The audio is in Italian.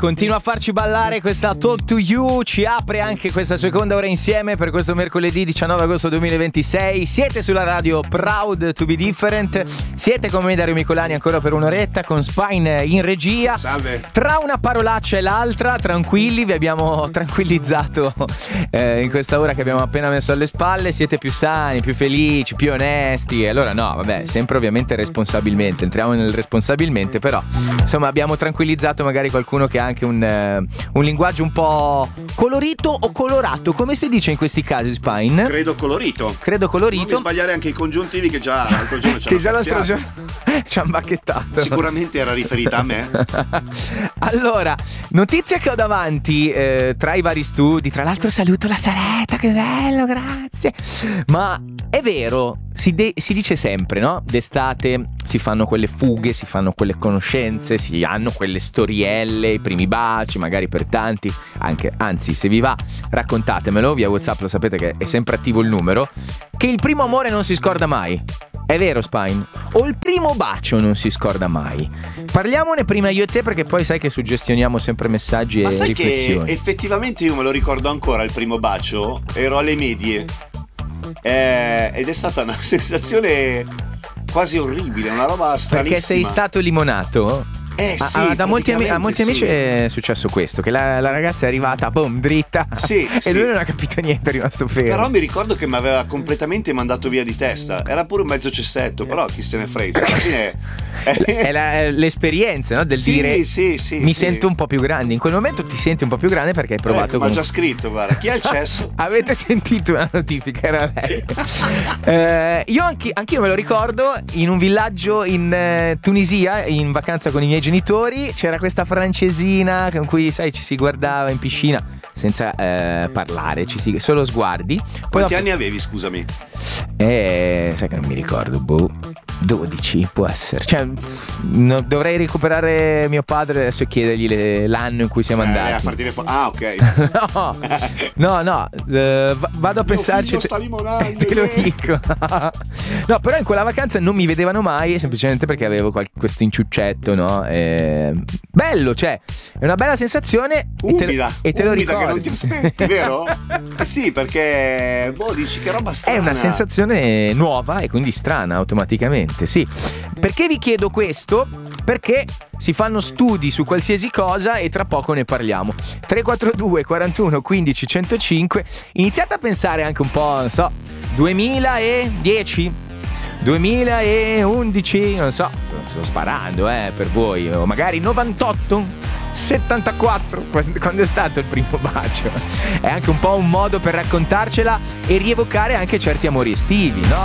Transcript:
continua a farci ballare questa Talk to You, ci apre anche questa seconda ora insieme per questo mercoledì 19 agosto 2026. Siete sulla radio Proud to be Different, siete con me Dario Micolani ancora per un'oretta con Spine in regia. Salve. Tra una parolaccia e l'altra, tranquilli, vi abbiamo tranquillizzato in questa ora che abbiamo appena messo alle spalle. Siete più sani, più felici, più onesti. Allora no, vabbè, sempre ovviamente responsabilmente, entriamo nel responsabilmente, però insomma abbiamo tranquillizzato magari qualcuno che ha anche un linguaggio un po' colorito o colorato, come si dice in questi casi, Spine? Credo colorito. Non mi sbagliare anche i congiuntivi che già l'altro giorno ci che già l'altro giorno ci hanno bacchettato. Sicuramente era riferita a me. Allora, notizia che ho davanti tra i vari studi. Tra l'altro saluto la Saretta, che bello, grazie. Ma è vero, si dice sempre, no? D'estate si fanno quelle fughe, si fanno quelle conoscenze, si hanno quelle storielle, i primi baci, magari per tanti, anzi se vi va raccontatemelo via WhatsApp, lo sapete che è sempre attivo il numero, che il primo amore non si scorda mai. È vero, Spine? O il primo bacio non si scorda mai? Parliamone prima io e te, perché poi sai che suggestioniamo sempre messaggi e riflessioni. Ma sai che effettivamente io me lo ricordo ancora il primo bacio, ero alle medie ed è stata una sensazione quasi orribile, una roba stranissima. Perché sei stato limonato? Sì, a molti amici sì. È successo questo, che la ragazza è arrivata boom, dritta e lui non ha capito niente, è rimasto fermo. Però mi ricordo che mi aveva completamente mandato via di testa, era pure un mezzo cessetto, però chi se ne frega, alla fine è l'esperienza, no? Del dire mi sento un po' più grande. In quel momento ti senti un po' più grande perché hai provato ma già scritto, guarda, chi ha il cesso? Avete sentito una notifica, era lei. Io anch'io me lo ricordo, in un villaggio in Tunisia, in vacanza con i miei genitori, c'era questa francesina con cui, sai, ci si guardava in piscina senza parlare, solo sguardi. Quanti anni avevi, scusami? Sai che non mi ricordo, 12 può essere, cioè dovrei recuperare mio padre adesso e chiedergli l'anno in cui siamo andati a farti ok. no, vado a pensarci, te lo dico. No, però in quella vacanza non mi vedevano mai, semplicemente perché avevo questo inciuccetto, no? Bello, cioè è una bella sensazione, umida, e te lo ricordi che non ti aspetti, vero? Sì, perché dici che roba strana, è una sensazione nuova e quindi strana automaticamente. Sì, perché vi chiedo questo? Perché si fanno studi su qualsiasi cosa e tra poco ne parliamo. 342 41 15 105. Iniziate a pensare anche un po', non so, 2010, 2011, non so, sto sparando per voi, o magari 98, 74, quando è stato il primo bacio? È anche un po' un modo per raccontarcela e rievocare anche certi amori estivi, no?